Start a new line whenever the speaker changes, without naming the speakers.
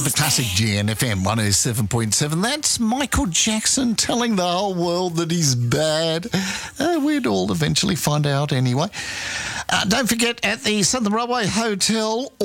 the classic GNFM 107.7. That's Michael Jackson telling the whole world that he's bad. We'd all eventually find out anyway. Don't forget, at the Southern Railway Hotel,